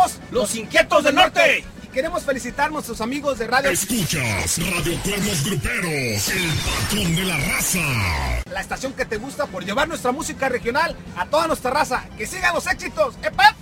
Somos los Inquietos del Norte. Y queremos felicitar a nuestros amigos de radio. Escuchas Radio Cuernos Gruperos, el patrón de la raza. La estación que te gusta por llevar nuestra música regional a toda nuestra raza. ¡Que sigan los éxitos! ¡Epep!